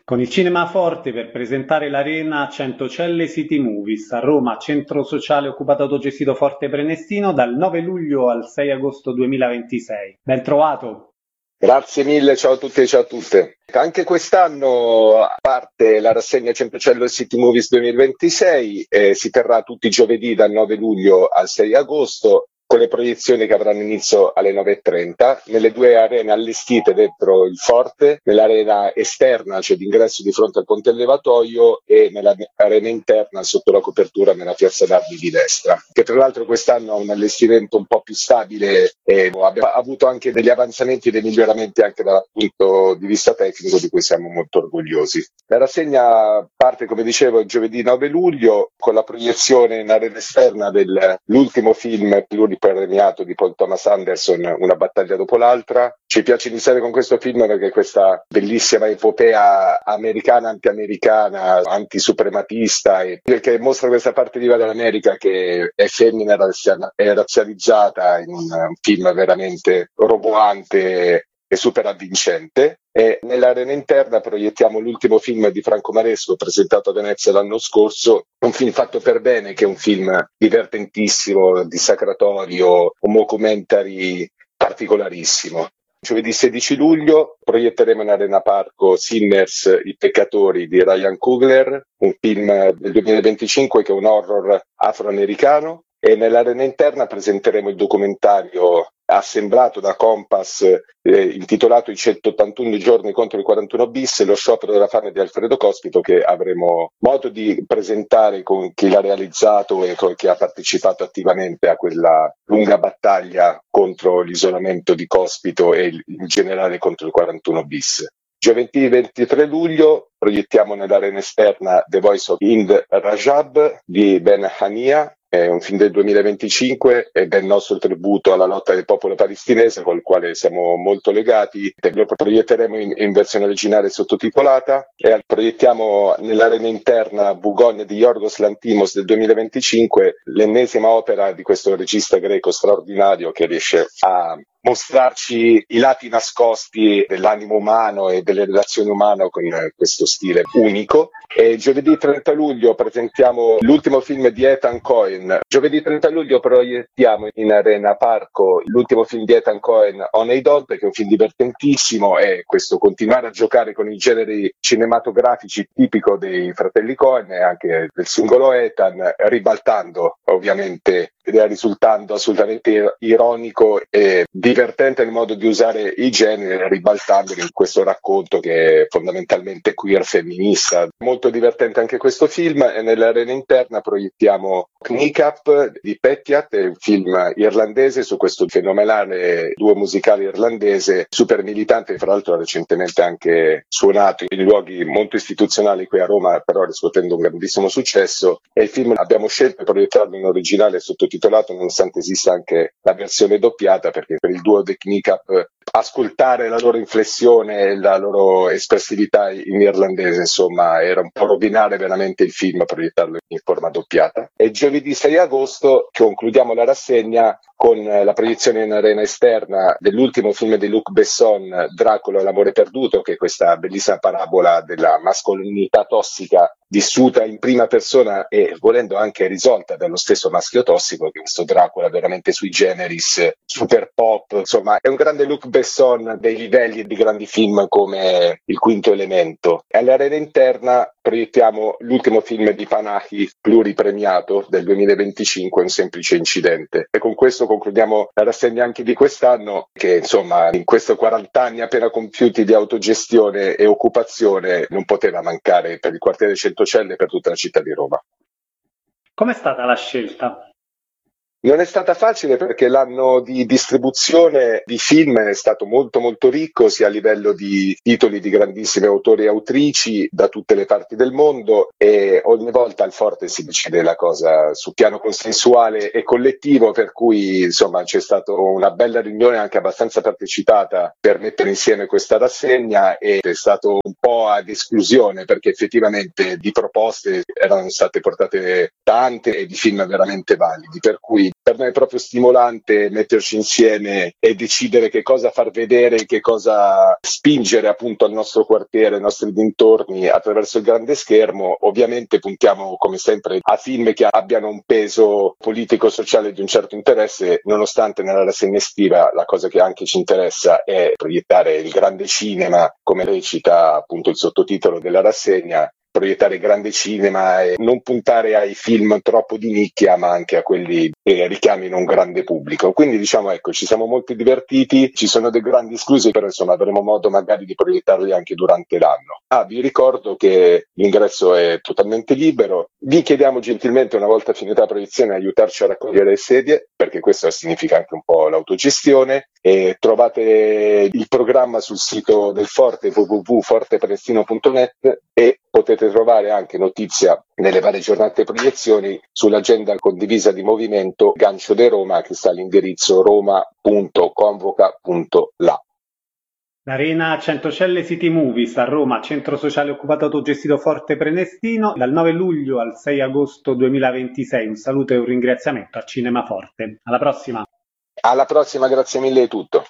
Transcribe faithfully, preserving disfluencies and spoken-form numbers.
Con il Cinema Forte per presentare l'Arena Centocelle City Movies a Roma, centro sociale occupato autogestito Forte Prenestino, dal nove luglio al sei agosto duemilaventisei. Ben trovato! Grazie mille, ciao a tutti e ciao a tutte. Anche quest'anno parte la rassegna Centocelle City Movies duemilaventisei, eh, si terrà tutti i giovedì dal nove luglio al sei agosto, con le proiezioni che avranno inizio alle nove e trenta, nelle due arene allestite dentro il Forte, nell'arena esterna, cioè d'ingresso di fronte al ponte levatoio, e nell'arena interna sotto la copertura nella piazza d'Armi di destra, che tra l'altro quest'anno ha un allestimento un po' più stabile e abbiamo avuto anche degli avanzamenti e dei miglioramenti anche dal punto di vista tecnico, di cui siamo molto orgogliosi. La rassegna parte, come dicevo, giovedì nove luglio con la proiezione in arena esterna dell'ultimo film pluripremiato di Paul Thomas Anderson, Una battaglia dopo l'altra. Ci piace iniziare con questo film perché questa bellissima epopea americana, anti-americana, antisuprematista, e che mostra questa parte viva dell'America che è femmina e razzializzata in un film veramente roboante e super avvincente. E nell'arena interna proiettiamo l'ultimo film di Franco Maresco, presentato a Venezia l'anno scorso, un film fatto per bene, che è un film divertentissimo, dissacratorio, un mockumentary particolarissimo. Giovedì sedici luglio proietteremo in Arena Parco Sinners, I peccatori di Ryan Coogler, un film del duemilaventicinque che è un horror afroamericano, e nell'arena interna presenteremo il documentario assemblato da Compass eh, intitolato I centottantuno giorni contro il quarantuno bis, lo sciopero della fame di Alfredo Cospito, che avremo modo di presentare con chi l'ha realizzato e con chi ha partecipato attivamente a quella lunga battaglia contro l'isolamento di Cospito e in generale contro il quarantuno bis. Giovedì ventitré luglio proiettiamo nell'arena esterna The Voice of Hind Rajab di Ben Hania. È un film del duemilaventicinque ed è il nostro tributo alla lotta del popolo palestinese, col quale siamo molto legati. Lo proietteremo in, in versione originale sottotitolata, e proiettiamo nell'arena interna Bugon di Yorgos Lanthimos del duemilaventicinque, l'ennesima opera di questo regista greco straordinario che riesce a mostrarci i lati nascosti dell'animo umano e delle relazioni umane con questo stile unico. E giovedì trenta luglio presentiamo l'ultimo film di Ethan Coen. Giovedì trenta luglio proiettiamo in Arena Parco l'ultimo film di Ethan Coen, On a Dog, che è un film divertentissimo, e questo continuare a giocare con i generi cinematografici tipico dei fratelli Coen e anche del singolo Ethan, ribaltando ovviamente, risultando assolutamente ironico e divertente nel modo di usare i generi, ribaltandoli in questo racconto che è fondamentalmente queer femminista. Molto divertente anche questo film. E nell'arena interna proiettiamo Kneecap di Pettiat, un film irlandese su questo fenomenale duo musicale irlandese super militante, fra l'altro ha recentemente anche suonato in luoghi molto istituzionali qui a Roma, però riscuotendo un grandissimo successo. E il film abbiamo scelto di proiettarlo in originale sottotitolato, nonostante esista anche la versione doppiata, perché per il duo The Kneecap ascoltare la loro inflessione e la loro espressività in irlandese, insomma, era un po' rovinare veramente il film a proiettarlo in forma doppiata. E giovedì sei agosto concludiamo la rassegna con la proiezione in arena esterna dell'ultimo film di Luc Besson, Dracula, l'amore perduto, che è questa bellissima parabola della mascolinità tossica vissuta in prima persona e volendo anche risolta dallo stesso maschio tossico, che è questo Dracula veramente sui generis, super pop. Insomma, è un grande Luc Besson dei livelli di grandi film come Il Quinto Elemento. E all'arena interna proiettiamo l'ultimo film di Panahi, pluripremiato del duemilaventicinque, Un semplice incidente. E con questo concludiamo la rassegna anche di quest'anno, che insomma in questi quaranta anni appena compiuti di autogestione e occupazione non poteva mancare per il quartiere Centocelle e per tutta la città di Roma. Com'è stata la scelta? Non è stata facile perché l'anno di distribuzione di film è stato molto molto ricco, sia a livello di titoli di grandissimi autori e autrici da tutte le parti del mondo, e ogni volta al Forte si decide la cosa su piano consensuale e collettivo, per cui insomma c'è stata una bella riunione anche abbastanza partecipata per mettere insieme questa rassegna, e è stato un po' ad esclusione perché effettivamente di proposte erano state portate tante e di film veramente validi, per cui per per me è proprio stimolante metterci insieme e decidere che cosa far vedere, che cosa spingere appunto al nostro quartiere, ai nostri dintorni attraverso il grande schermo. Ovviamente puntiamo come sempre a film che abbiano un peso politico-sociale di un certo interesse, nonostante nella rassegna estiva la cosa che anche ci interessa è proiettare il grande cinema, come recita appunto il sottotitolo della rassegna, proiettare grande cinema e non puntare ai film troppo di nicchia, ma anche a quelli che richiamino un grande pubblico. Quindi diciamo, ecco, ci siamo molto divertiti, ci sono dei grandi esclusi, però insomma avremo modo magari di proiettarli anche durante l'anno. Ah, vi ricordo che l'ingresso è totalmente libero, vi chiediamo gentilmente, una volta finita la proiezione, aiutarci a raccogliere le sedie, perché questo significa anche un po' l'autogestione, e trovate il programma sul sito del Forte, w w w punto forte prestino punto net, e potete trovare anche notizia nelle varie giornate e proiezioni sull'agenda condivisa di movimento Gancio de Roma, che sta all'indirizzo roma punto convoca punto l a. L'Arena Centocelle City Movies a Roma, centro sociale occupato autogestito Forte Prenestino, dal nove luglio al sei agosto duemilaventisei. Un saluto e un ringraziamento a Cinema Forte. Alla prossima! Alla prossima, grazie mille di tutto.